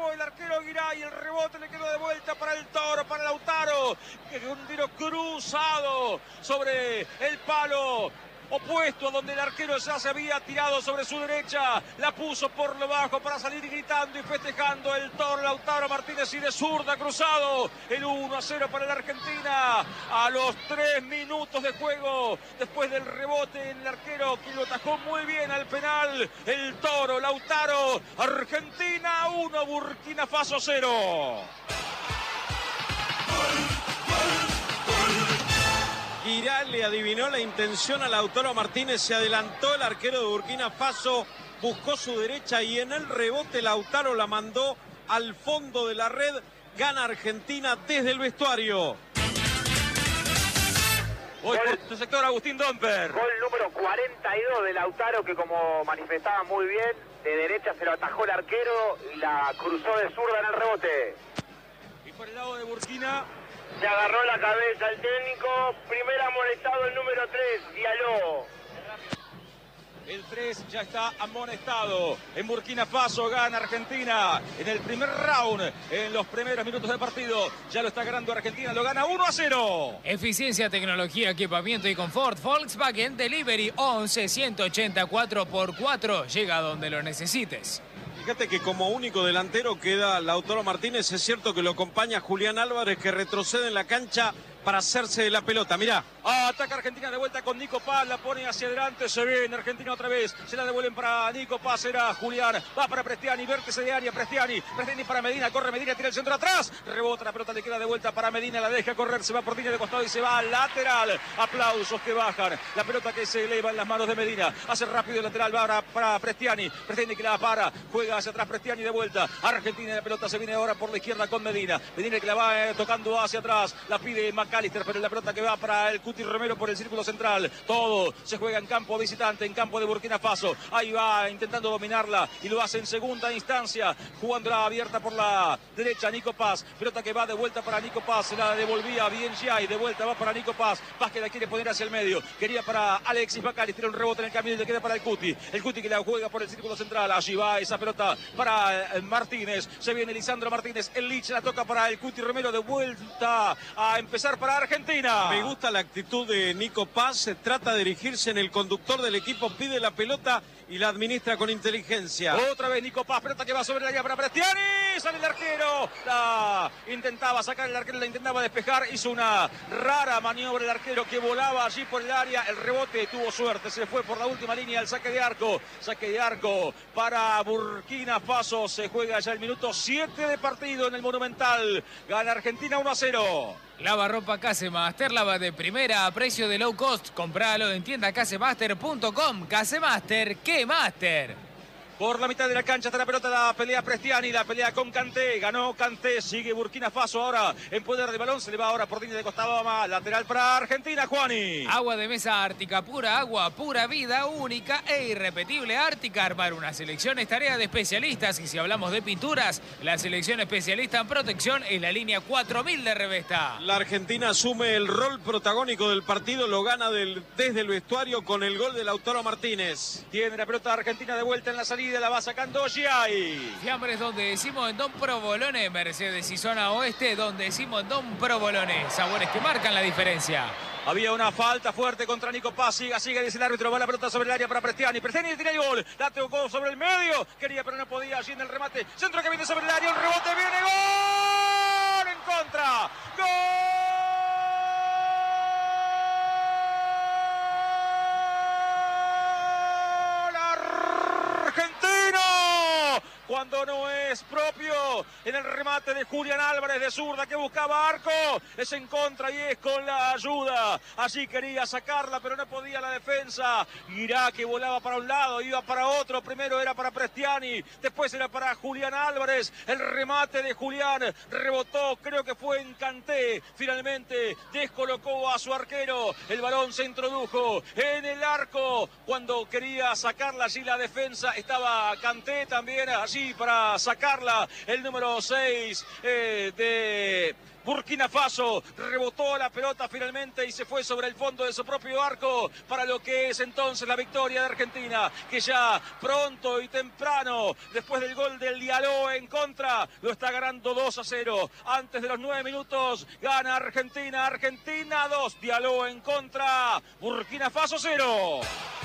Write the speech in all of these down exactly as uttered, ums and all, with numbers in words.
salvó el arquero Giray, el rebote le quedó de vuelta para el Toro, para Lautaro, que un tiro cruzado sobre el palo opuesto a donde el arquero ya se había tirado sobre su derecha, la puso por lo bajo para salir gritando y festejando el Toro Lautaro Martínez, y de zurda cruzado el uno a cero para la Argentina a los tres minutos de juego, después del rebote en el arquero que lo atajó muy bien al penal el Toro Lautaro. Argentina uno, Burkina Faso cero. Giray le adivinó la intención a Lautaro Martínez, se adelantó el arquero de Burkina Faso, buscó su derecha y en el rebote Lautaro la mandó al fondo de la red. Gana Argentina desde el vestuario. Hoy por tu sector, Agustín Domper. Gol número cuarenta y dos de Lautaro, que como manifestaba muy bien, de derecha se lo atajó el arquero y la cruzó de zurda en el rebote. Y por el lado de Burkina... Se agarró la cabeza el técnico. Primer amonestado el número tres, Diallo. El tres ya está amonestado. En Burkina Faso gana Argentina en el primer round, en los primeros minutos del partido. Ya lo está ganando Argentina, lo gana uno a cero. Eficiencia, tecnología, equipamiento y confort. Volkswagen Delivery once ciento ochenta y cuatro por cuatro. Llega donde lo necesites. Fíjate que como único delantero queda Lautaro Martínez. Es cierto que lo acompaña Julián Álvarez, que retrocede en la cancha para hacerse de la pelota. Mirá. Ah, ataca Argentina de vuelta con Nico Paz, la pone hacia adelante, se viene Argentina otra vez, se la devuelven para Nico Paz, era Julián, va para Prestiani, vértice de área, Prestiani, Prestiani para Medina, corre Medina, tira el centro atrás, rebota la pelota, le queda de vuelta para Medina, la deja correr, se va por línea de costado y se va al lateral. Aplausos que bajan, la pelota que se eleva en las manos de Medina, hace rápido el lateral, va para Prestiani, Prestiani que la para, juega hacia atrás Prestiani de vuelta, Argentina, la pelota se viene ahora por la izquierda con Medina, Medina que la va eh, tocando hacia atrás, la pide McAllister, pero la pelota que va para el Cuti Romero por el círculo central. Todo se juega en campo visitante, en campo de Burkina Faso. Ahí va intentando dominarla y lo hace en segunda instancia, jugándola abierta por la derecha Nico Paz. Pelota que va de vuelta para Nico Paz, se la devolvía bien ya y de vuelta va para Nico Paz. Paz que la quiere poner hacia el medio. Quería para Alexis Bacari, tira un rebote en el camino y le queda para el Cuti. El Cuti que la juega por el círculo central. Allí va esa pelota para Martínez. Se viene Lisandro Martínez. El Lich la toca para el Cuti Romero, de vuelta a empezar para Argentina. Me gusta la actitud de Nico Paz, se trata de dirigirse en el conductor del equipo, pide la pelota y la administra con inteligencia. Otra vez Nico Paz, pelota que va sobre el área para Prestiani, sale el arquero, la intentaba sacar el arquero, la intentaba despejar, hizo una rara maniobra el arquero que volaba allí por el área, el rebote tuvo suerte, se fue por la última línea el saque de arco, saque de arco para Burkina Faso, se juega ya el minuto siete de partido en el Monumental, gana Argentina uno a cero. Lava ropa Casemaster, lava de primera a precio de low cost. Compralo en tienda casemaster punto com. Casemaster, ¿qué Master? Por la mitad de la cancha está la pelota, la pelea Prestiani, la pelea con Kanté, ganó Kanté, sigue Burkina Faso ahora en poder de balón, se le va ahora por línea de costado, más lateral para Argentina, Juani. Agua de mesa Ártica, pura agua, pura vida, única e irrepetible. Ártica, armar una selección es tarea de especialistas, y si hablamos de pinturas, la selección especialista en protección es la línea cuatro mil de Revesta. La Argentina asume el rol protagónico del partido, lo gana del, desde el vestuario con el gol de Lautaro Martínez. Tiene la pelota Argentina de vuelta en la salida, la va sacando Giray. Fiambres donde decimos en Don Provolone, Mercedes y zona oeste donde decimos en Don Provolone. Sabores que marcan la diferencia. Había una falta fuerte contra Nico Paz, siga, siga, dice el árbitro, va la pelota sobre el área para Prestiani, Prestiani tira el gol, la tocó sobre el medio, quería pero no podía, allí en el remate, centro que viene sobre el área, un rebote, viene gol en contra, gol. Cuando no es propio, en el remate de Julián Álvarez de zurda que buscaba arco, es en contra y es con la ayuda. Allí quería sacarla, pero no podía la defensa. Mirá que volaba para un lado, iba para otro. Primero era para Prestiani, después era para Julián Álvarez. El remate de Julián rebotó, creo que fue en Kanté. Finalmente descolocó a su arquero. El balón se introdujo en el arco. Cuando quería sacarla allí la defensa, estaba Kanté también allí para sacarla, el número seis eh, de Burkina Faso rebotó la pelota finalmente y se fue sobre el fondo de su propio arco para lo que es entonces la victoria de Argentina, que ya pronto y temprano, después del gol del Diallo en contra, lo está ganando dos a cero. Antes de los nueve minutos gana Argentina, Argentina dos, Diallo en contra, Burkina Faso cero.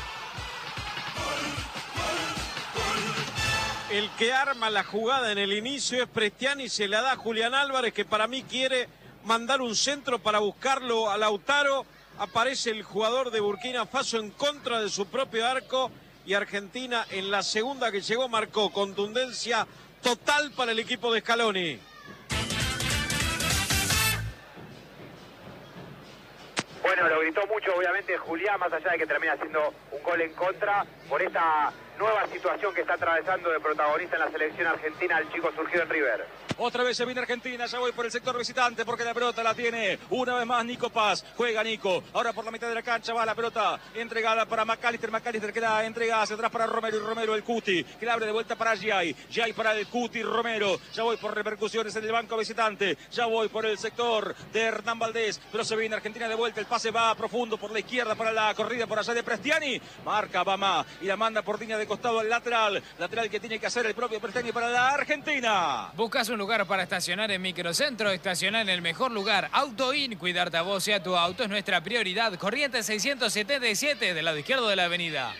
El que arma la jugada en el inicio es Prestiani, se la da a Julián Álvarez, que para mí quiere mandar un centro para buscarlo a Lautaro. Aparece el jugador de Burkina Faso en contra de su propio arco y Argentina en la segunda que llegó marcó contundencia total para el equipo de Scaloni. Bueno, lo gritó mucho obviamente Julián, más allá de que termina siendo un gol en contra por esta nueva situación que está atravesando de protagonista en la selección argentina el chico surgido en River. Otra vez se viene Argentina, ya voy por el sector visitante porque la pelota la tiene una vez más Nico Paz. Juega Nico, ahora por la mitad de la cancha va la pelota entregada para McAllister. McAllister que la entrega hacia atrás para Romero y Romero el Cuti, que la abre de vuelta para Giai. Giai para el Cuti Romero. Ya voy por repercusiones en el banco visitante. Ya voy por el sector de Hernán Valdés, pero se viene Argentina de vuelta. El pase va profundo por la izquierda para la corrida por allá de Prestiani. Marca Bama y la manda por línea de costado al lateral. Lateral que tiene que hacer el propio Prestiani para la Argentina. Buscas un lugar para estacionar en Microcentro, estacionar en el mejor lugar. AutoIn, cuidarte a vos y a tu auto es nuestra prioridad. Corrientes seiscientos setenta y siete, del lado izquierdo de la avenida.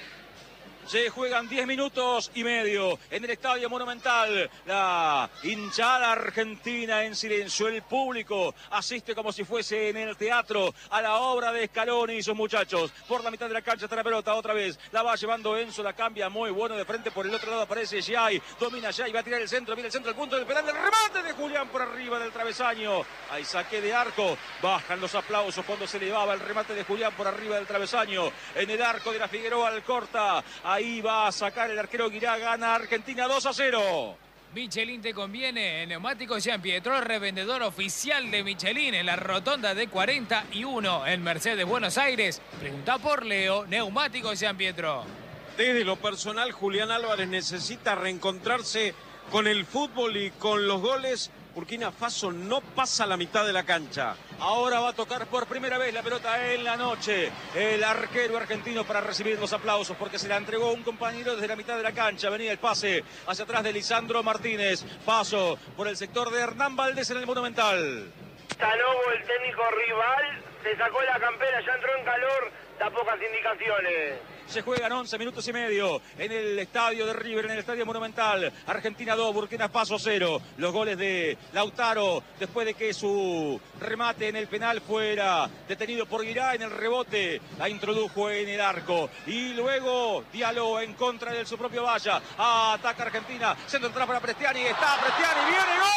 Se juegan diez minutos y medio en el Estadio Monumental. La hinchada argentina en silencio. El público asiste como si fuese en el teatro a la obra de Scaloni y sus muchachos. Por la mitad de la cancha está la pelota otra vez. La va llevando Enzo, la cambia muy bueno de frente. Por el otro lado aparece Giai. Domina Giai, va a tirar el centro. Viene el centro, el punto del penal. El remate de Julián por arriba del travesaño. Hay saque de arco. Bajan los aplausos cuando se elevaba el remate de Julián por arriba del travesaño. En el arco de la Figueroa Alcorta. Ahí va a sacar el arquero Guirá, gana Argentina dos a cero. Michelin te conviene. En Neumáticos Jean Pietro, revendedor oficial de Michelin en la rotonda de cuarenta y uno en Mercedes, Buenos Aires. Pregunta por Leo, Neumáticos Jean Pietro. Desde lo personal, Julián Álvarez necesita reencontrarse con el fútbol y con los goles. Burkina Faso no pasa la mitad de la cancha. Ahora va a tocar por primera vez la pelota en la noche el arquero argentino para recibir los aplausos porque se la entregó un compañero desde la mitad de la cancha. Venía el pase hacia atrás de Lisandro Martínez. Paso por el sector de Hernán Valdés en el Monumental. Tanovo, el técnico rival, se sacó la campera, ya entró en calor, da pocas indicaciones. Se juegan once minutos y medio en el estadio de River, en el estadio Monumental. Argentina dos, Burkina Faso cero. Los goles de Lautaro después de que su remate en el penal fuera detenido por Guirá. En el rebote la introdujo en el arco. Y luego Diallo en contra de su propio valla. Ataca Argentina. Centro atrás para Prestiani. Está Prestiani. Viene gol.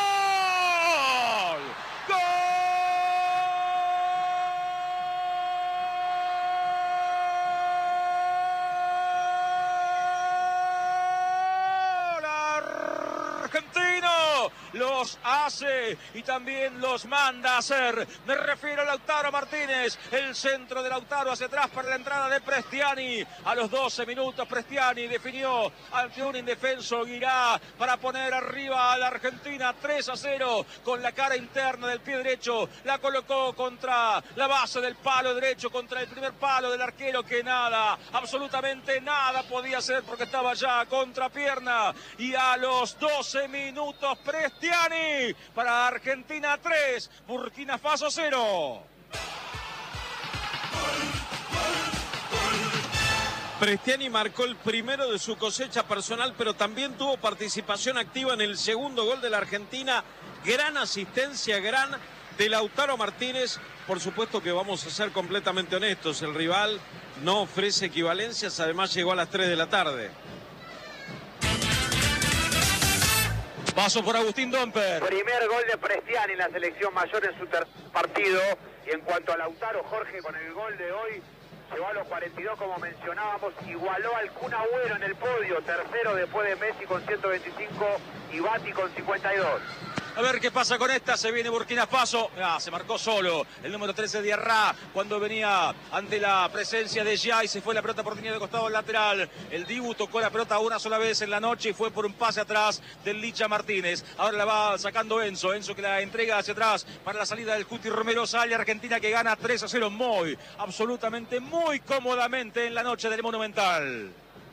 ¡Gol! Argentino los hace y también los manda a hacer. Me refiero a Lautaro Martínez. El centro de Lautaro hacia atrás para la entrada de Prestiani. A los doce minutos Prestiani definió ante un indefenso Guirá para poner arriba a la Argentina tres a cero con la cara interna del pie derecho. La colocó contra la base del palo derecho, contra el primer palo del arquero que nada, absolutamente nada podía hacer porque estaba ya contra pierna. Y a los doce minutos Prestiani para Argentina tres, Burkina Faso cero. Prestiani marcó el primero de su cosecha personal, pero también tuvo participación activa en el segundo gol de la Argentina. Gran asistencia, gran de Lautaro Martínez. Por supuesto que vamos a ser completamente honestos, el rival no ofrece equivalencias, además llegó a las tres de la tarde. Paso por Agustín Domper. Primer gol de Prestiani en la selección mayor en su tercer partido. Y en cuanto a Lautaro, Jorge, con el gol de hoy, llegó a los cuarenta y dos, como mencionábamos, igualó al Kun Agüero en el podio, tercero después de Messi con ciento veinticinco y Bati con cincuenta y dos. A ver qué pasa con esta, se viene Burkina Faso. Ah, se marcó solo el número trece de Diarra cuando venía ante la presencia de Gia y se fue la pelota por línea de costado lateral. El Dibu tocó la pelota una sola vez en la noche y fue por un pase atrás del Licha Martínez. Ahora la va sacando Enzo, Enzo que la entrega hacia atrás para la salida del Cuti Romero. Sale Argentina que gana tres a cero muy, absolutamente muy cómodamente en la noche del Monumental.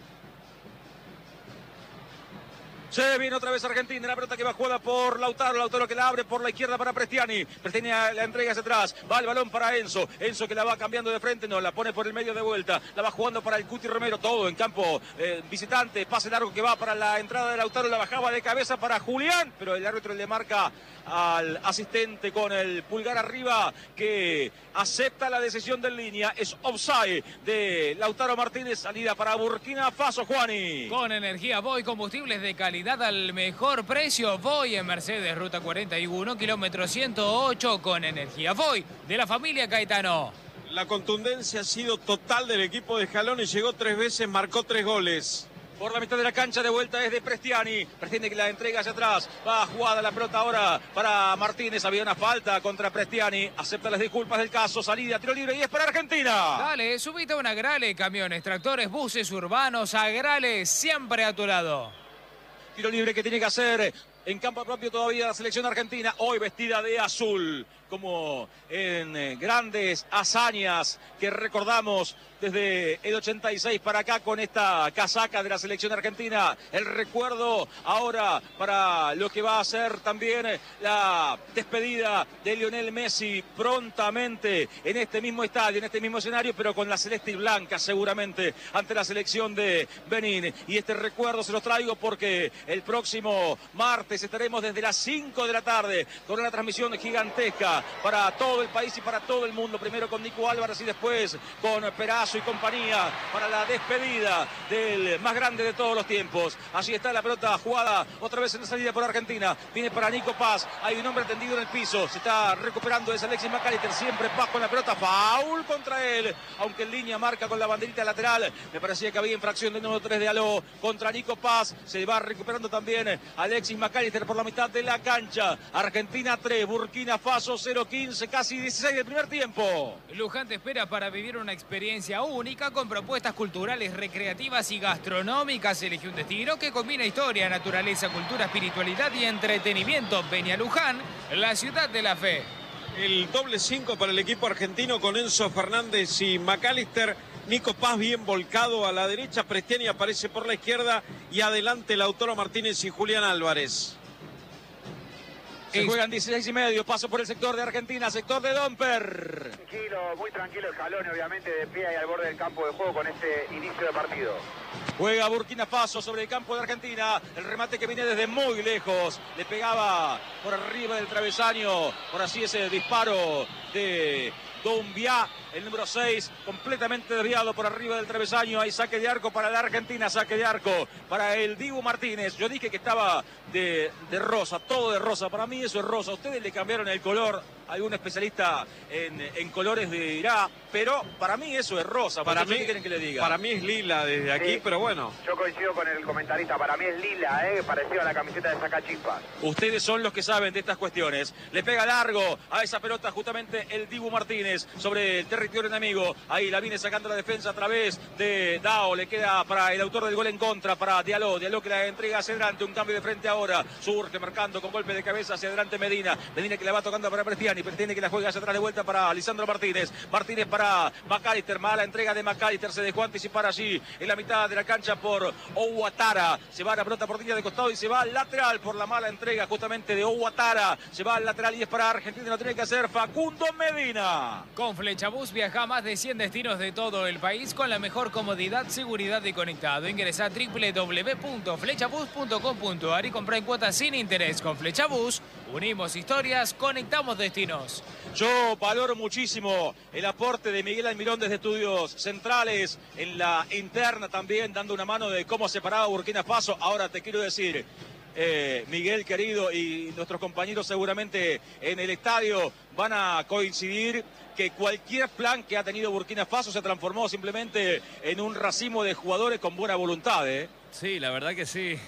Se viene otra vez Argentina, la pelota que va jugada por Lautaro, Lautaro que la abre por la izquierda para Prestiani, Prestiani la entrega hacia atrás, va el balón para Enzo, Enzo que la va cambiando de frente, no, la pone por el medio de vuelta, la va jugando para el Cuti Romero, todo en campo eh, visitante, pase largo que va para la entrada de Lautaro, la bajaba de cabeza para Julián, pero el árbitro le marca al asistente con el pulgar arriba que acepta la decisión de línea, es offside de Lautaro Martínez, salida para Burkina Faso, Juani. Con energía Voy, combustibles de calidad al mejor precio. Voy en Mercedes, ruta cuarenta y uno, kilómetro ciento ocho, con energía Voy, de la familia Caetano. La contundencia ha sido total del equipo de Scaloni, llegó tres veces, marcó tres goles. Por la mitad de la cancha de vuelta es de Prestiani. Prestiani que la entrega hacia atrás. Va jugada la pelota ahora para Martínez. Había una falta contra Prestiani. Acepta las disculpas del caso. Salida, tiro libre y es para Argentina. Dale, subite a una Agrale. Camiones, tractores, buses urbanos. Agrale, siempre a tu lado. Tiro libre que tiene que hacer en campo propio todavía la selección argentina. Hoy vestida de azul. Como en eh, grandes hazañas que recordamos desde el ochenta y seis para acá con esta casaca de la selección argentina. El recuerdo ahora para lo que va a ser también la despedida de Lionel Messi prontamente en este mismo estadio, en este mismo escenario, pero con la celeste y blanca seguramente ante la selección de Benín. Y este recuerdo se los traigo porque el próximo martes estaremos desde las cinco de la tarde con una transmisión gigantesca para todo el país y para todo el mundo, primero con Nico Álvarez y después con Perazo y compañía para la despedida del más grande de todos los tiempos. Así está la pelota jugada otra vez en la salida por Argentina, viene para Nico Paz, hay un hombre tendido en el piso, se está recuperando, es Alexis McAllister, siempre Paz con la pelota, foul contra él, aunque en línea marca con la banderita lateral, me parecía que había infracción del número tres de Aló contra Nico Paz, se va recuperando también Alexis McAllister por la mitad de la cancha. Argentina tres, Burkina Faso cero quince, casi dieciséis del primer tiempo. Luján te espera para vivir una experiencia única con propuestas culturales, recreativas y gastronómicas. Elige un destino que combina historia, naturaleza, cultura, espiritualidad y entretenimiento. Ven a Luján, la ciudad de la fe. El doble cinco para el equipo argentino con Enzo Fernández y McAllister. Nico Paz bien volcado a la derecha, Prestiani aparece por la izquierda y adelante Lautaro Martínez y Julián Álvarez. Se juegan dieciséis y medio, paso por el sector de Argentina, sector de Domper. Tranquilo, muy tranquilo el Scaloni, obviamente de pie ahí al borde del campo de juego con este inicio de partido. Juega Burkina Faso sobre el campo de Argentina, el remate que viene desde muy lejos, le pegaba por arriba del travesaño, por así ese disparo de Doumbia, el número seis, completamente desviado por arriba del travesaño. Hay saque de arco para la Argentina, saque de arco para el Dibu Martínez. Yo dije que estaba de, de rosa, todo de rosa. Para mí eso es rosa. Ustedes le cambiaron el color. Algún especialista en, en colores dirá, pero para mí eso es rosa. Para mí, ¿qué quieren que le diga? Para mí es lila desde aquí, sí, pero bueno. Yo coincido con el comentarista, para mí es lila, eh, parecido a la camiseta de Sacachispas. Ustedes son los que saben de estas cuestiones. Le pega largo a esa pelota justamente el Dibu Martínez sobre el territorio enemigo. Ahí la viene sacando la defensa a través de Dao. Le queda para el autor del gol en contra, para Diallo. Diallo que la entrega hacia adelante. Un cambio de frente ahora. Surge marcando con golpe de cabeza hacia adelante Medina. Medina que la va tocando para Prestiani. Prestiani que la juega hacia atrás de vuelta para Lisandro Martínez. Martínez para McAllister. Mala entrega de McAllister. Se dejó anticipar allí en la mitad de la cancha por Ouattara. Se va la pelota por línea de costado y se va al lateral por la mala entrega justamente de Ouattara. Se va al lateral y es para Argentina. Lo tiene que hacer Facundo Medina. Con Flechabús viaja a más de cien destinos de todo el país con la mejor comodidad, seguridad y conectado. Ingresa a doble u doble u doble u punto flechabús punto com punto ar y compra en cuotas sin interés. Con Flechabús unimos historias, conectamos destinos. Yo valoro muchísimo el aporte de Miguel Almirón desde Estudios Centrales, en la interna también, dando una mano de cómo separaba Burkina Faso. Ahora te quiero decir, eh, Miguel querido, y nuestros compañeros seguramente en el estadio van a coincidir que cualquier plan que ha tenido Burkina Faso se transformó simplemente en un racimo de jugadores con buena voluntad, ¿eh? Sí, la verdad que sí.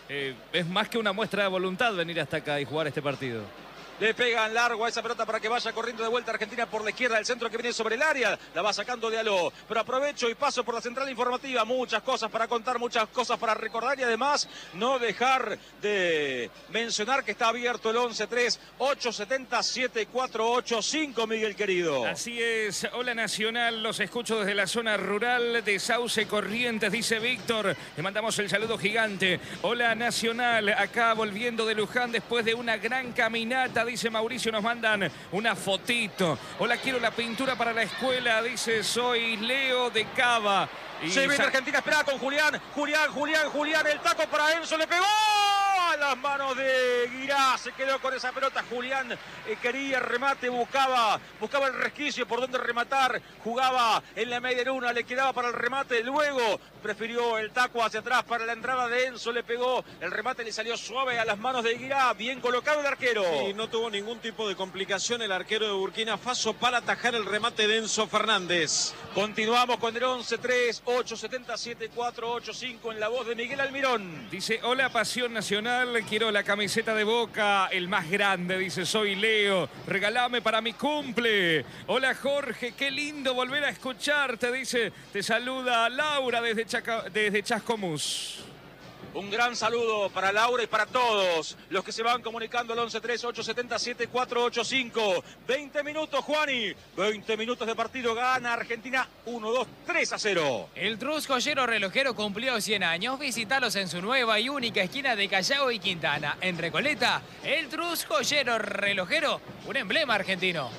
eh, es más que una muestra de voluntad venir hasta acá y jugar este partido. Le pegan largo a esa pelota para que vaya corriendo de vuelta Argentina por la izquierda. El centro que viene sobre el área. La va sacando de Aló. Pero aprovecho y paso por la central informativa. Muchas cosas para contar, muchas cosas para recordar. Y además no dejar de mencionar que está abierto el once tres ocho siete cero siete cuatro ocho cinco, Miguel querido. Así es. Hola Nacional. Los escucho desde la zona rural de Sauce Corrientes, dice Víctor. Le mandamos el saludo gigante. Hola Nacional. Acá volviendo de Luján después de una gran caminata, dice Mauricio, nos mandan una fotito. Hola, quiero la pintura para la escuela, dice, soy Leo de Cava. Y se viene Argentina, espera con Julián, Julián, Julián, Julián, el taco para Enzo, le pegó a las manos de Guirá, se quedó con esa pelota. Julián eh, quería remate, buscaba, buscaba el resquicio por donde rematar, jugaba en la media luna, le quedaba para el remate, luego prefirió el taco hacia atrás para la entrada de Enzo, le pegó, el remate le salió suave a las manos de Guirá, bien colocado el arquero. Y no tuvo ningún tipo de complicación el arquero de Burkina Faso para atajar el remate de Enzo Fernández. Continuamos con el once tres ocho siete cero siete cuatro ocho cinco en la voz de Miguel Almirón. Dice, hola Pasión Nacional, quiero la camiseta de Boca, el más grande, dice, soy Leo, regalame para mi cumple. Hola Jorge, qué lindo volver a escucharte, dice, te saluda Laura desde, Chaca, desde Chascomús. Un gran saludo para Laura y para todos los que se van comunicando al once tres ocho siete cero siete cuatro ocho cinco. veinte minutos, Juani. veinte minutos de partido. Gana Argentina uno, dos, tres a cero. El Trus Joyero Relojero cumplió cien años. Visítalos en su nueva y única esquina de Callao y Quintana. En Recoleta, el Trus Joyero Relojero, un emblema argentino.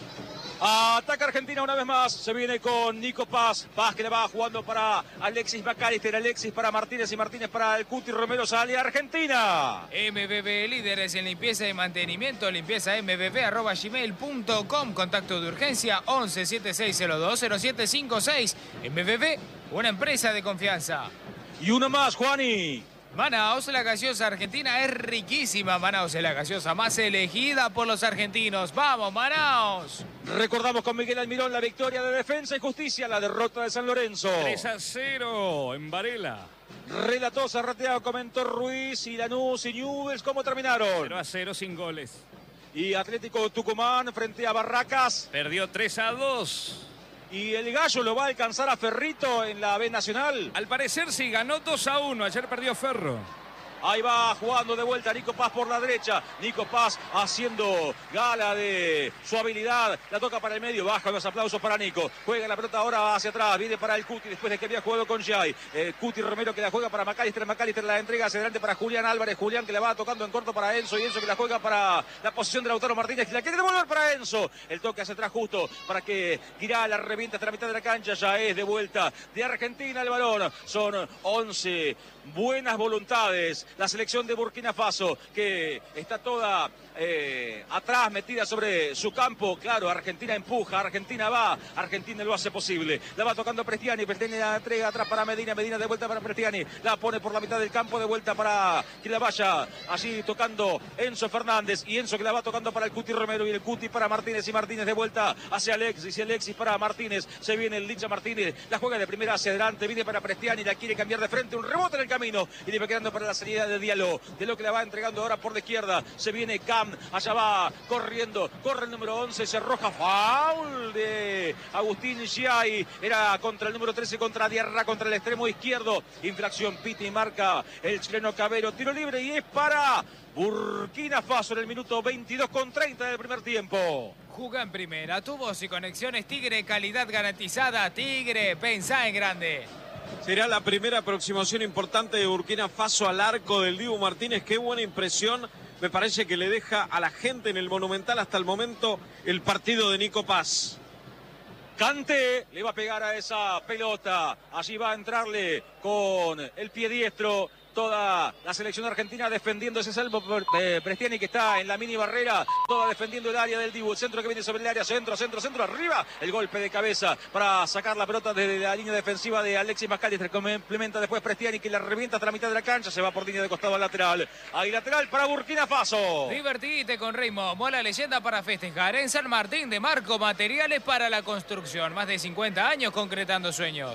Ataca Argentina una vez más, se viene con Nico Paz, Paz que le va jugando para Alexis McAllister, Alexis para Martínez y Martínez para el Cuti Romero, sale Argentina. M B B, líderes en limpieza y mantenimiento, limpieza m b b arroba gmail punto com, contacto de urgencia once siete seis cero dos cero siete cinco seis. M B B, una empresa de confianza. Y uno más, Juani. Manaos, la gaseosa argentina es riquísima. Manaos es la gaseosa más elegida por los argentinos. ¡Vamos, Manaos! Recordamos con Miguel Almirón la victoria de Defensa y Justicia, la derrota de San Lorenzo. tres a cero en Varela. Relató Zarrateado, comentó Ruiz y Lanús y Newell's. ¿Cómo terminaron? cero a cero sin goles. Y Atlético Tucumán frente a Barracas. Perdió tres a dos. ¿Y el Gallo lo va a alcanzar a Ferrito en la B Nacional? Al parecer sí, ganó dos a uno. Ayer perdió Ferro. Ahí va jugando de vuelta Nico Paz por la derecha. Nico Paz haciendo gala de su habilidad. La toca para el medio. Baja los aplausos para Nico. Juega la pelota ahora hacia atrás. Viene para el Cuti después de que había jugado con Jai. Eh, Cuti Romero que la juega para McAllister. McAllister la entrega hacia adelante para Julián Álvarez. Julián que la va tocando en corto para Enzo. Y Enzo que la juega para la posición de Lautaro Martínez. Que la quiere devolver para Enzo. El toque hacia atrás justo para que Guirá la revienta hasta la mitad de la cancha. Ya es de vuelta de Argentina el balón. Son once buenas voluntades. La selección de Burkina Faso que está toda eh, atrás, metida sobre su campo. Claro, Argentina empuja, Argentina va, Argentina lo hace posible. La va tocando Prestiani, Prestiani la entrega atrás para Medina, Medina de vuelta para Prestiani. La pone por la mitad del campo, de vuelta para que la vaya allí tocando Enzo Fernández. Y Enzo que la va tocando para el Cuti Romero y el Cuti para Martínez. Y Martínez de vuelta hacia Alexis y Alexis para Martínez. Se viene el Licha Martínez, la juega de primera hacia adelante, viene para Prestiani, la quiere cambiar de frente, un rebote en el camino y le va quedando para la salida de Diallo, de lo que la va entregando ahora por la izquierda. Se viene Cam, allá va corriendo, corre el número once, se arroja, foul de Agustín Giai, era contra el número trece, contra Diarra, contra el extremo izquierdo, infracción, pita y marca el chileno Cabero, tiro libre y es para Burkina Faso en el minuto veintidós con treinta del primer tiempo. Juga en primera, tu voz y conexiones Tigre, calidad garantizada. Tigre, pensá en grande. Será la primera aproximación importante de Burkina Faso al arco del Dibu Martínez. Qué buena impresión me parece que le deja a la gente en el Monumental hasta el momento el partido de Nico Paz. Kanté le va a pegar a esa pelota. Allí va a entrarle con el pie diestro toda la selección argentina defendiendo ese salvo. eh, Prestiani que está en la mini barrera, toda defendiendo el área del Dibu, el centro que viene sobre el área, centro, centro, centro, arriba, el golpe de cabeza para sacar la pelota desde la línea defensiva de Alexis McAllister, complementa después Prestiani que la revienta hasta la mitad de la cancha, se va por línea de costado al lateral, ahí lateral para Burkina Faso. Divertite con Reimo, mola leyenda para festejar en San Martín de Marco, materiales para la construcción, más de cincuenta años concretando sueños.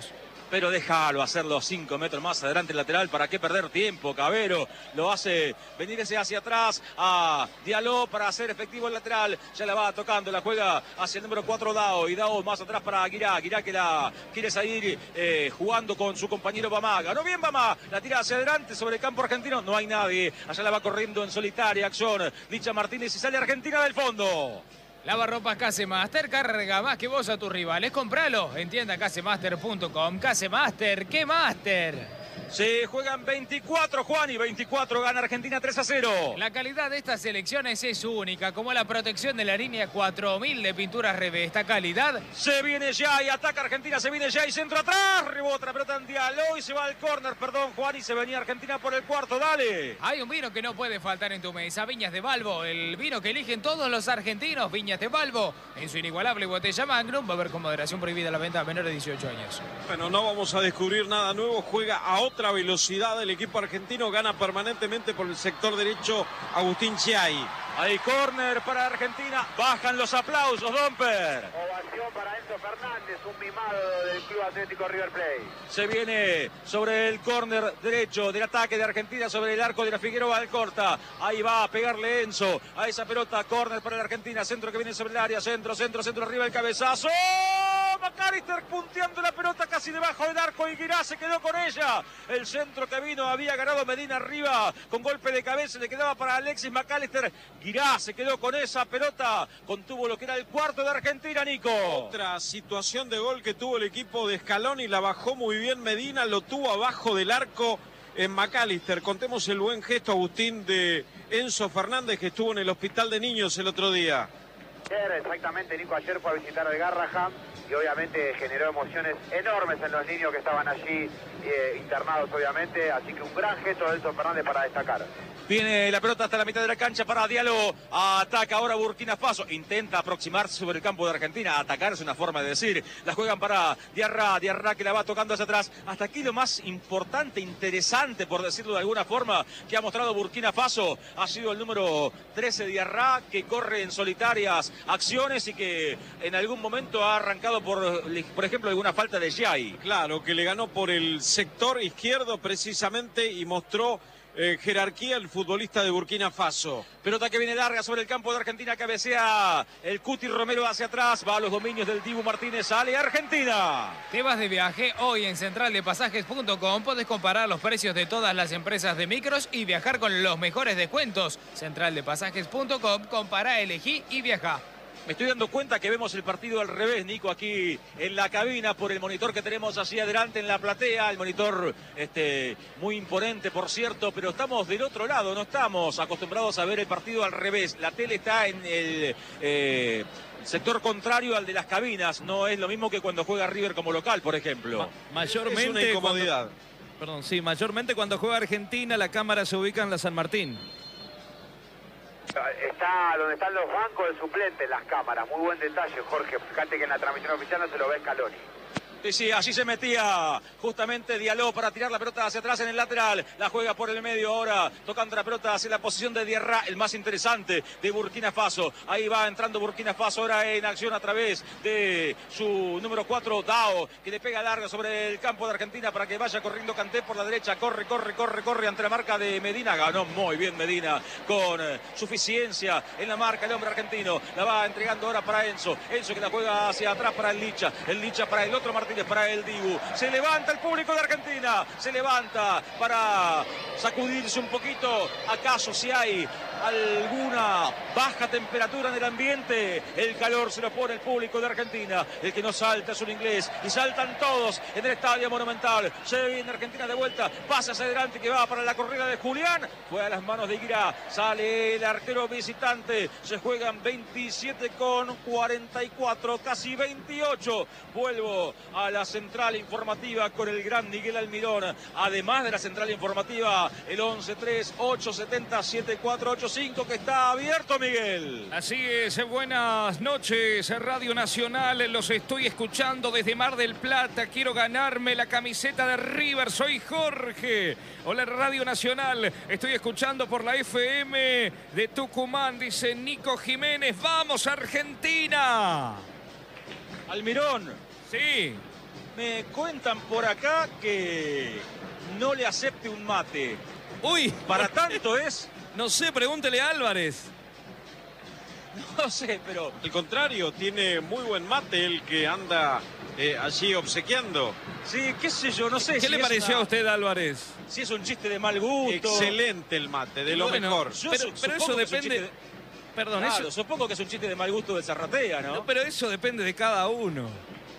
pero déjalo hacerlo cinco metros más adelante el lateral. ¿Para qué perder tiempo? Cabero lo hace venirse hacia atrás a Diallo para hacer efectivo el lateral. Ya la va tocando, la juega hacia el número cuatro Dao, y Dao más atrás para Guirá. Guirá que la quiere salir eh, jugando con su compañero Bamá. Ganó bien Bamá, la tira hacia adelante sobre el campo argentino. No hay nadie, allá la va corriendo en solitaria acción Licha Martínez y sale Argentina del fondo. Lavarropas Casemaster, carga más que vos a tus rivales. Compralo en tienda casemaster punto com. Casemaster, ¿qué Master? Se juegan veinticuatro, Juan, y veinticuatro gana Argentina tres a cero. La calidad de estas selecciones es única, como la protección de la línea cuatro mil de pinturas Reve. Esta calidad se viene ya y ataca Argentina, se viene ya y centro atrás. Rebota la pelota en Diallo y se va al córner, perdón, Juan, y se venía Argentina por el cuarto, dale. Hay un vino que no puede faltar en tu mesa, Viñas de Balbo, el vino que eligen todos los argentinos. Viñas de Balbo, en su inigualable botella Magnum. Va a haber con moderación prohibida la venta a menores de dieciocho años. Bueno, no vamos a descubrir nada nuevo, juega a otra velocidad el equipo argentino, gana permanentemente por el sector derecho Agustín Chiay. Hay córner para Argentina, bajan los aplausos, Domper. Ovación para Enzo Fernández, un mimado del Club Atlético River Plate. Se viene sobre el córner derecho del ataque de Argentina, sobre el arco de la Figueroa Alcorta. Ahí va a pegarle Enzo a esa pelota, córner para la Argentina, centro que viene sobre el área, centro, centro, centro, arriba el cabezazo. McAllister punteando la pelota casi debajo del arco y Guirá se quedó con ella. El centro que vino había ganado Medina arriba con golpe de cabeza, le quedaba para Alexis McAllister. Guirá se quedó con esa pelota, contuvo lo que era el cuarto de Argentina, Nico. Otra situación de gol que tuvo el equipo de Scaloni, la bajó muy bien Medina, lo tuvo abajo del arco en McAllister. Contemos el buen gesto, Agustín, de Enzo Fernández, que estuvo en el hospital de niños el otro día. Exactamente, Nico ayer fue a visitar al Garraham y obviamente generó emociones enormes en los niños que estaban allí eh, internados, obviamente, así que un gran gesto de Enzo Fernández para destacar. Viene la pelota hasta la mitad de la cancha para Diallo. Ataca ahora Burkina Faso. Intenta aproximarse sobre el campo de Argentina. Atacar es una forma de decir. La juegan para Diarra. Diarra que la va tocando hacia atrás. Hasta aquí lo más importante, interesante, por decirlo de alguna forma, que ha mostrado Burkina Faso ha sido el número trece Diarra, que corre en solitarias acciones y que en algún momento ha arrancado por, por ejemplo, alguna falta de Giai. Claro, que le ganó por el sector izquierdo precisamente y mostró Eh, jerarquía el futbolista de Burkina Faso. Pelota que viene larga sobre el campo de Argentina, cabecea el Cuti Romero hacia atrás, va a los dominios del Dibu Martínez, sale Argentina. ¿Te vas de viaje? Hoy en central de pasajes punto com podés comparar los precios de todas las empresas de micros y viajar con los mejores descuentos. central de pasajes punto com, compará, elegí y viajá. Me estoy dando cuenta que vemos el partido al revés, Nico, aquí en la cabina por el monitor que tenemos así adelante en la platea. El monitor este, muy imponente, por cierto, pero estamos del otro lado, no estamos acostumbrados a ver el partido al revés. La tele está en el eh, sector contrario al de las cabinas. No es lo mismo que cuando juega River como local, por ejemplo. Ma mayormente es una incomodidad. Cuando, perdón, sí, mayormente cuando juega Argentina la cámara se ubica en la San Martín. Está donde están los bancos de suplentes, las cámaras. Muy buen detalle, Jorge. Fíjate que en la transmisión oficial no se lo ve Scaloni. Sí, sí, allí se metía justamente Diallo para tirar la pelota hacia atrás en el lateral. La juega por el medio ahora, tocando la pelota hacia la posición de Diarra, el más interesante de Burkina Faso. Ahí va entrando Burkina Faso ahora en acción a través de su número cuatro, Dao, que le pega larga sobre el campo de Argentina para que vaya corriendo Kanté por la derecha. Corre, corre, corre, corre ante la marca de Medina. Ganó muy bien Medina con eh, suficiencia en la marca el hombre argentino. La va entregando ahora para Enzo. Enzo que la juega hacia atrás para el Licha. El Licha para el otro Martínez, para el Dibu. Se levanta el público de Argentina. Se levanta para sacudirse un poquito. ¿Acaso si hay alguna baja temperatura en el ambiente? El calor se lo pone el público de Argentina. El que no salta es un inglés. Y saltan todos en el Estadio Monumental. Se viene Argentina de vuelta. Pasa hacia adelante que va para la corrida de Julián. Fue a las manos de Guirá. Sale el arquero visitante. Se juegan veintisiete con cuarenta y cuatro. Casi veintiocho. Vuelvo a la central informativa con el gran Miguel Almirón. Además de la central informativa, el once tres ocho siete cero siete cuatro ocho cinco que está abierto, Miguel. Así es, buenas noches, Radio Nacional. Los estoy escuchando desde Mar del Plata. Quiero ganarme la camiseta de River. Soy Jorge. Hola, Radio Nacional. Estoy escuchando por la F M de Tucumán. Dice Nico Jiménez. ¡Vamos, Argentina! Almirón. Sí. Me cuentan por acá que no le acepte un mate. Uy, Para tanto es... no sé, pregúntele a Álvarez. No sé, pero... Al contrario, tiene muy buen mate el que anda eh, allí obsequiando. Sí, qué sé yo, no sé. ¿Qué si le es pareció una- a usted, Álvarez? Si es un chiste de mal gusto. Excelente el mate, de lo Bueno, mejor. Yo Pero, su- pero supongo eso que es un depende... chiste de- Perdón, Claro, eso... supongo que es un chiste de mal gusto de Zarratea, ¿no? No, pero eso depende de cada uno.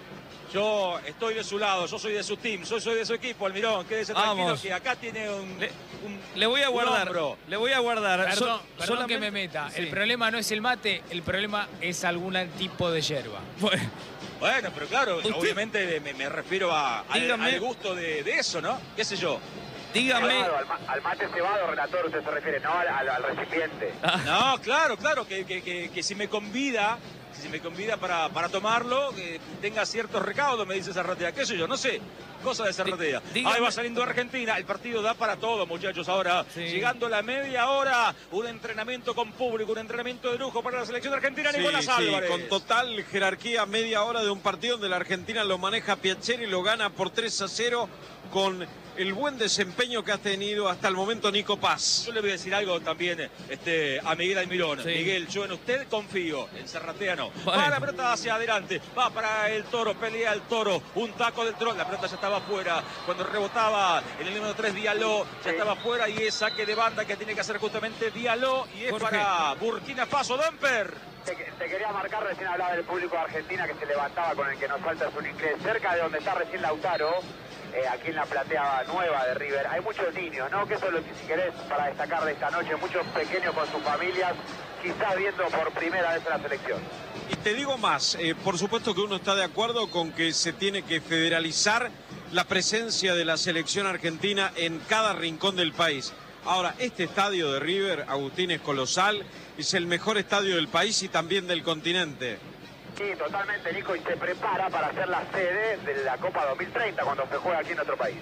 Yo estoy de su lado, yo soy de su team, yo soy de su equipo, Almirón. Quédese tranquilo Vamos. que acá tiene un... Le, un- le voy a un guardar, hombro. le voy a guardar. Perdón, Sol- perdón solamente- que me meta. Sí. El problema no es el mate, el problema es algún tipo de yerba. Bueno, Bueno, pero claro, Usted- obviamente me, me refiero a, al, Dígame. al gusto de, de eso, ¿no? ¿Qué sé yo? dígame... Cebado, al, ma- al mate cebado, relator, usted se refiere, no al, al- al recipiente. No, claro, claro, que, que- que- que si me convida, si me convida para, para tomarlo, que tenga ciertos recaudos, me dice Zarratea. ¿Qué sé yo? No sé. Cosa de Zarratea. Dí- dígame- Ahí va saliendo Argentina. El partido da para todo, muchachos. Ahora, Sí. llegando a la media hora, un entrenamiento con público, un entrenamiento de lujo para la selección argentina. Sí, Nicolás sí, Álvarez. con total jerarquía, media hora de un partido donde la Argentina lo maneja Piaceri, lo gana por tres a cero con el buen desempeño que ha tenido hasta el momento Nico Paz. Yo le voy a decir algo también este, a Miguel Almirón. Sí. Miguel, yo en usted confío, en Zarratea no. Bueno. Va la pelota hacia adelante, va para el Toro, pelea el Toro, un taco del Toro, la pelota ya estaba afuera. Cuando rebotaba en el número tres Diallo, ya estaba afuera y es saque de banda que tiene que hacer justamente Diallo y es Jorge. para Burkina Faso, Damper. Te, te quería marcar, recién hablaba del público de Argentina que se levantaba con el que nos falta es un inglés. Cerca de donde está recién Lautaro, eh, aquí en la platea nueva de River, hay muchos niños, ¿no? Que eso es lo que, si querés, para destacar de esta noche, muchos pequeños con sus familias, quizás viendo por primera vez la selección. Y te digo más, eh, por supuesto que uno está de acuerdo con que se tiene que federalizar la presencia de la selección argentina en cada rincón del país. Ahora, este estadio de River, Agustín, es colosal, es el mejor estadio del país y también del continente. Sí, totalmente, Nico, y se prepara para ser la sede de la Copa dos mil treinta cuando se juega aquí en nuestro país.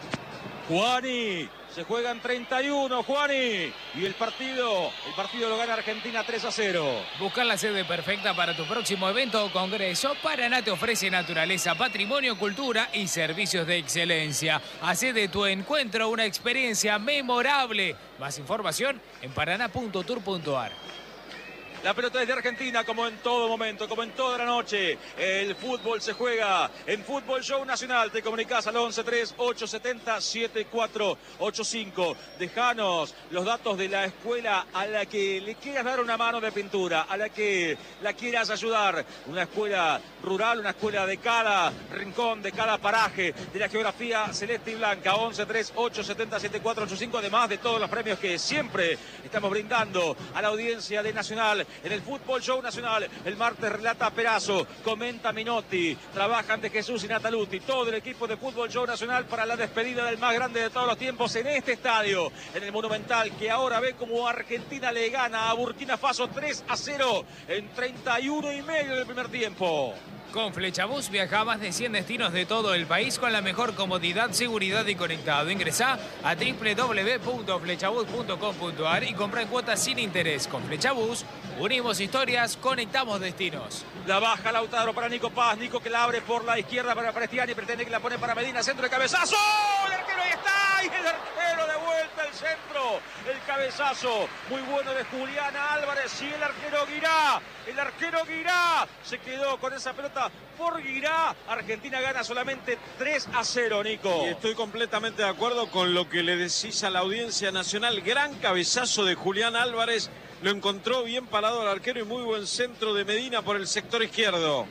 Juani, se juegan treinta y uno, Juani. Y el partido, el partido lo gana Argentina tres a cero. Buscar la sede perfecta para tu próximo evento o congreso, Paraná te ofrece naturaleza, patrimonio, cultura y servicios de excelencia. Hacé de tu encuentro una experiencia memorable. Más información en paraná punto tour punto ar. La pelota es de Argentina, como en todo momento, como en toda la noche. El fútbol se juega en Fútbol Show Nacional. Te comunicas al once tres ocho siete cero siete cuatro ocho cinco. Dejanos los datos de la escuela a la que le quieras dar una mano de pintura, a la que la quieras ayudar. Una escuela rural, una escuela de cada rincón, de cada paraje, de la geografía celeste y blanca. once tres ocho siete cero siete cuatro ocho cinco, además de todos los premios que siempre estamos brindando a la audiencia de Nacional. En el Fútbol Show Nacional, el martes relata Perazo, comenta Minotti, trabajan de Jesús y Nataluti, todo el equipo de Fútbol Show Nacional para la despedida del más grande de todos los tiempos en este estadio, en el Monumental, que ahora ve como Argentina le gana a Burkina Faso tres a cero en treinta y uno y medio del primer tiempo. Con Flechabús viaja a más de cien destinos de todo el país con la mejor comodidad, seguridad y conectado. Ingresá a doble u doble u doble u punto flechabús punto com punto ar y compra en cuotas sin interés. Con Flechabús unimos historias, conectamos destinos. La baja Lautaro para Nico Paz, Nico que la abre por la izquierda para Prestiani, pretende que la pone para Medina, centro de cabezazo, el arquero ahí está, y el arquero de vuelta al centro, el cabezazo muy bueno de Julián Álvarez y el arquero Guirá, el arquero Guirá se quedó con esa pelota por Guirá. Argentina gana solamente tres a cero, Nico. Y estoy completamente de acuerdo con lo que le decís a la audiencia nacional. Gran cabezazo de Julián Álvarez. Lo encontró bien parado al arquero y muy buen centro de Medina por el sector izquierdo.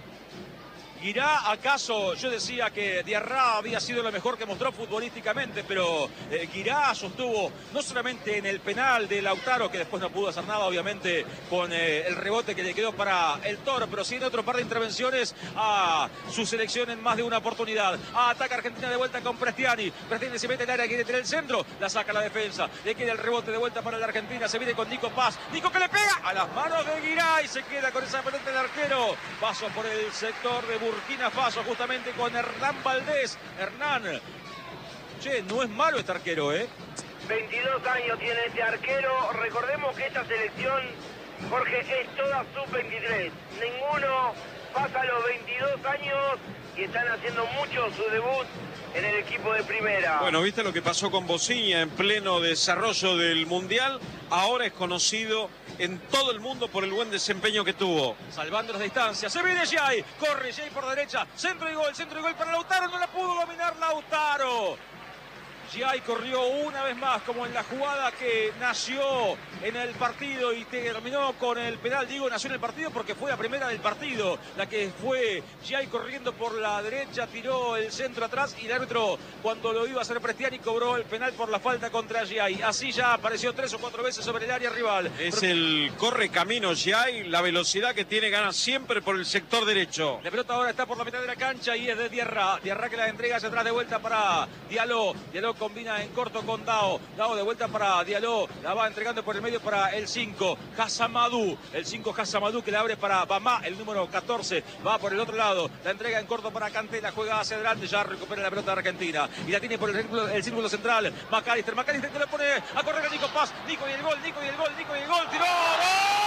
¿Irá acaso? Yo decía que Diarra había sido lo mejor que mostró futbolísticamente, pero eh, Guirá sostuvo no solamente en el penal de Lautaro, que después no pudo hacer nada, obviamente, con eh, el rebote que le quedó para el Toro, pero sí en otro par de intervenciones a su selección en más de una oportunidad. Ah, ataca Argentina de vuelta con Prestiani. Prestiani se mete en el área, quiere tener el centro, la saca la defensa, le queda el rebote de vuelta para la Argentina, se viene con Nico Paz. Nico que le pega a las manos de Guirá y se queda con esa pelota del arquero. Paso por el sector de Burkina Faso, justamente con Hernán Valdés. Hernán, che, no es malo este arquero, ¿eh? veintidós años tiene este arquero. Recordemos que esta selección, Jorge, es toda sub veintitrés. Ninguno pasa los veintidós años y están haciendo mucho su debut en el equipo de primera. Bueno, ¿viste lo que pasó con Bociña en pleno desarrollo del Mundial? Ahora es conocido en todo el mundo por el buen desempeño que tuvo. Salvando las distancias, se viene Giai, corre Giai por derecha, centro y gol, centro y gol para Lautaro, no la pudo dominar Lautaro. Giai corrió una vez más como en la jugada que nació en el partido y terminó con el penal. Digo, nació en el partido porque fue la primera del partido, la que fue Giai corriendo por la derecha, tiró el centro atrás y el árbitro, cuando lo iba a hacer Prestiani, cobró el penal por la falta contra Giai. Así ya apareció tres o cuatro veces sobre el área rival. Es el corre camino Giai, la velocidad que tiene, gana siempre por el sector derecho. La pelota ahora está por la mitad de la cancha y es de Diarra. Diarra que la entrega hacia atrás de vuelta para Diallo. Diallo combina en corto con Dao. Dao de vuelta para Diallo. La va entregando por el medio para el cinco. Hassamadou. El cinco Hassamadou que la abre para Bamá, el número catorce. Va por el otro lado. La entrega en corto para Kanté. La juega hacia adelante. Ya recupera la pelota de Argentina. Y la tiene por el círculo, el círculo central. McAllister. McAllister que le pone a correr a Nico Paz. Nico y el gol. Nico y el gol. Nico y el gol. ¡Tiró! ¡Gol!